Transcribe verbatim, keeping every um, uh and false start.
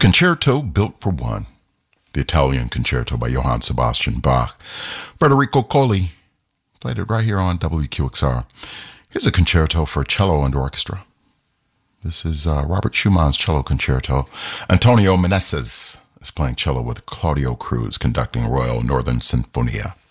Concerto Built for One, the Italian Concerto by Johann Sebastian Bach. Federico Colli played it right here on W Q X R. Here's a concerto for cello and orchestra. This is uh, Robert Schumann's cello concerto. Antonio Meneses is playing cello with Claudio Cruz conducting Royal Northern Sinfonia.